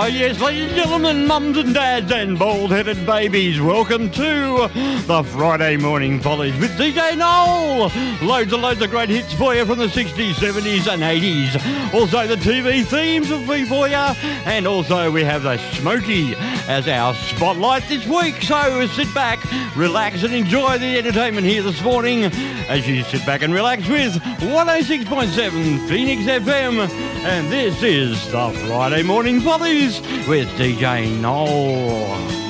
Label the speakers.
Speaker 1: Oh yes, ladies and gentlemen, mums and dads and bald-headed babies, welcome to the Friday Morning Follies with DJ Noel. Loads and loads of great hits for you from the 60s, 70s and 80s. Also the TV themes will be for you, and also we have the Smokey as our spotlight this week. So sit back, relax and enjoy the entertainment here this morning as you sit back and relax with 106.7 Phoenix FM. And this is the Friday Morning Follies with DJ Noel.